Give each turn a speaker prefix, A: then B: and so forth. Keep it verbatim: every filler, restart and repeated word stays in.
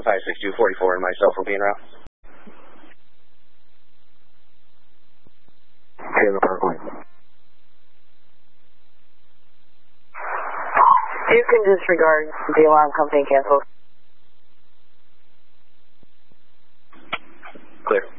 A: five six two four four and my cell phone being route.
B: Taylor Parkway.
C: You can disregard the alarm company cancel.
A: Clear.